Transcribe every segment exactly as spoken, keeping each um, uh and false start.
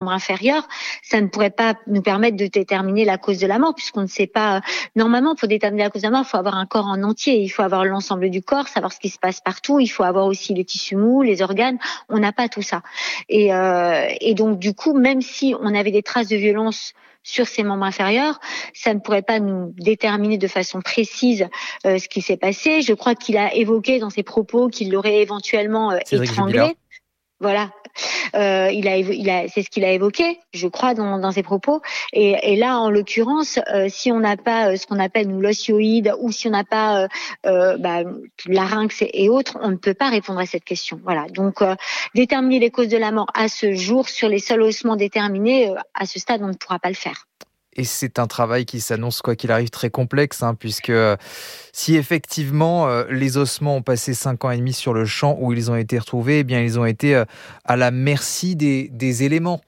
membre inférieur, ça ne pourrait pas nous permettre de déterminer la cause de la mort, puisqu'on ne sait pas. Normalement, pour déterminer la cause de la mort, il faut avoir un corps en entier, il faut avoir l'ensemble du corps, savoir ce qui se passe partout, il faut avoir aussi les tissus mous, les organes. On n'a pas tout ça. Et, euh, et donc, du coup, même si on avait des traces de violence sur ses membres inférieurs, ça ne pourrait pas nous déterminer de façon précise euh, ce qui s'est passé. Je crois qu'il a évoqué dans ses propos qu'il l'aurait éventuellement euh, étranglé. Voilà, euh, il a, il a, c'est ce qu'il a évoqué, je crois, dans, dans ses propos. Et, et là, en l'occurrence, euh, si on n'a pas euh, ce qu'on appelle nous l'osioïde, ou si on n'a pas euh, euh, bah, larynx et, et autres, on ne peut pas répondre à cette question. Voilà. Donc, euh, déterminer les causes de la mort à ce jour sur les seuls ossements déterminés, euh, à ce stade, on ne pourra pas le faire. Et c'est un travail qui s'annonce, quoi qu'il arrive, très complexe, hein, puisque euh, si effectivement euh, les ossements ont passé cinq ans et demi sur le champ où ils ont été retrouvés, eh bien ils ont été euh, à la merci des, des éléments.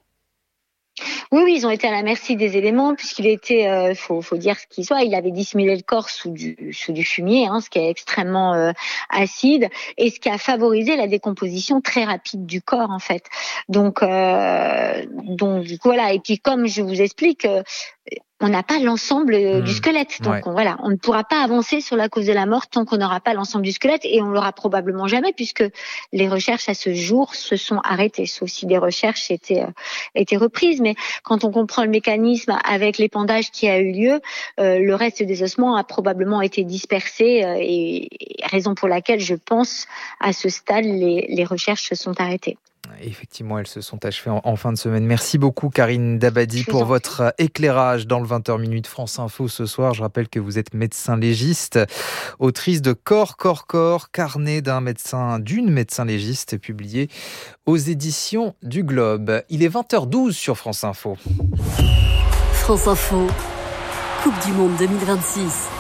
Oui, oui, ils ont été à la merci des éléments, puisqu'il était, euh, faut, faut dire ce qu'il soit, il avait dissimulé le corps sous du, sous du fumier, hein, ce qui est extrêmement euh, acide, et ce qui a favorisé la décomposition très rapide du corps, en fait. Donc, euh, donc du coup, voilà. Et puis, comme je vous explique, euh, on n'a pas l'ensemble mmh. du squelette. Donc, ouais. on, voilà, on ne pourra pas avancer sur la cause de la mort tant qu'on n'aura pas l'ensemble du squelette, et on l'aura probablement jamais, puisque les recherches à ce jour se sont arrêtées, sauf si des recherches étaient, euh, étaient reprises. Mais quand on comprend le mécanisme avec l'épandage qui a eu lieu, euh, le reste des ossements a probablement été dispersé, euh, et, et raison pour laquelle je pense à ce stade les, les recherches se sont arrêtées. Effectivement, elles se sont achevées en, en fin de semaine. Merci beaucoup Karine Dabadi pour votre éclairage dans le vingt heures minute France Info ce soir. Je rappelle que vous êtes médecin légiste, autrice de Corps, Corps, Corps, carnet d'un médecin, d'une médecin légiste, publié aux éditions du Globe. Il est vingt heures douze sur France Info. France Info, Coupe du Monde deux mille vingt-six.